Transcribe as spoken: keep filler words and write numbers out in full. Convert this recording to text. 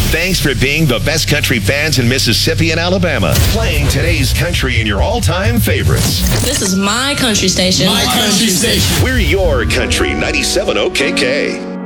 Thanks for being the best country fans in Mississippi and Alabama. Playing today's country and your all-time favorites. This is my country station. My country station. We're your country ninety-seven O K K.